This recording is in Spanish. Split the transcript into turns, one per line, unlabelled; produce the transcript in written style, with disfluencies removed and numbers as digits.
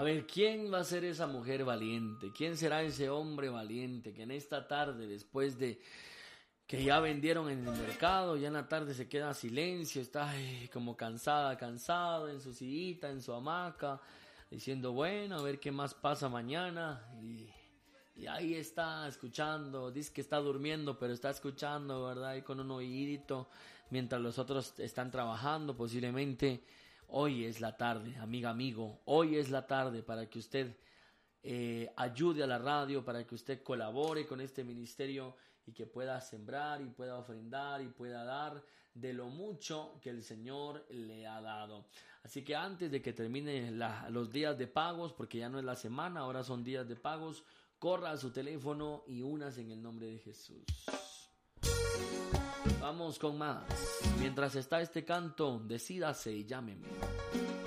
ver, ¿quién va a ser esa mujer valiente? ¿Quién será ese hombre valiente que en esta tarde, después de que ya vendieron en el mercado, ya en la tarde se queda silencio, está como cansado en su sillita, en su hamaca, diciendo, bueno, a ver qué más pasa mañana? Y ahí está escuchando, dice que está durmiendo, pero está escuchando, ¿verdad? Y con un oídito, mientras los otros están trabajando, posiblemente. Hoy es la tarde, amigo, hoy es la tarde para que usted ayude a la radio, para que usted colabore con este ministerio y que pueda sembrar y pueda ofrendar y pueda dar de lo mucho que el Señor le ha dado. Así que antes de que termine los días de pagos, porque ya no es la semana, ahora son días de pagos, corra a su teléfono y únase en el nombre de Jesús. Vamos con más. Mientras está este canto, decídase y llámeme.